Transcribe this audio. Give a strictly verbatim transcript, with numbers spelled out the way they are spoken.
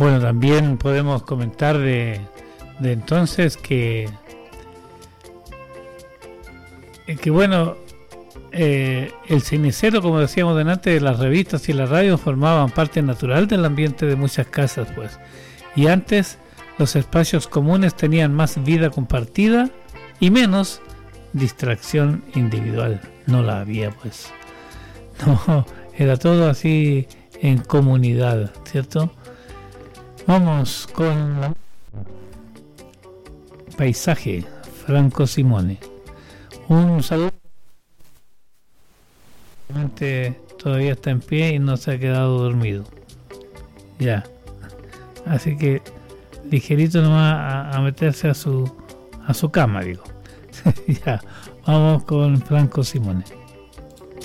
Bueno, también podemos comentar de, de entonces que, que bueno, eh, el cenicero, como decíamos delante, las revistas y la radio formaban parte natural del ambiente de muchas casas, pues. Y antes los espacios comunes tenían más vida compartida y menos distracción individual. No la había, pues. No, era todo así en comunidad, ¿cierto? Vamos con la... Paisaje, Franco Simone. Un saludo. Todavía está en pie y no se ha quedado dormido. Ya. Así que ligerito nomás a, a meterse a su a su cama, digo. Ya. Vamos con Franco Simone.